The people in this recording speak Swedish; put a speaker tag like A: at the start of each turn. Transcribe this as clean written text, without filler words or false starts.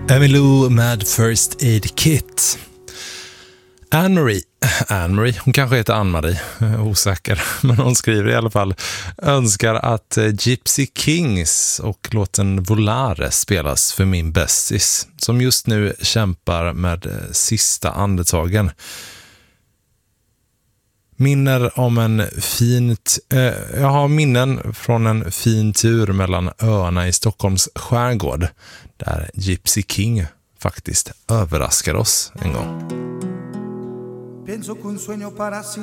A: Emmylou med First Aid Kit. Anne-Marie, hon kanske heter Anne-Marie, osäker, men hon skriver i alla fall, önskar att Gypsy Kings och låten Volare spelas för min bästis, som just nu kämpar med sista andetagen. Jag har minnen från en fin tur mellan öarna i Stockholms skärgård, där Gypsy King faktiskt överraskar oss en gång.
B: Pienso que un sueño para